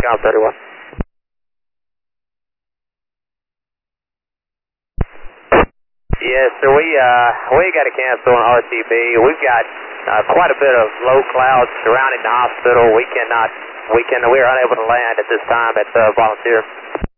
Com 31. Yes, sir. We got to cancel on RTB. We've got quite a bit of low clouds surrounding the hospital. We're unable to land at this time at Volunteer.